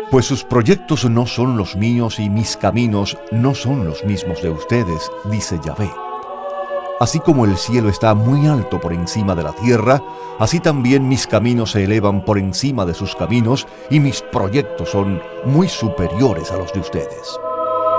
Pues sus proyectos no son los míos y mis caminos no son los mismos de ustedes, dice Yahvé. Así como el cielo está muy alto por encima de la tierra, así también mis caminos se elevan por encima de sus caminos y mis proyectos son muy superiores a los de ustedes.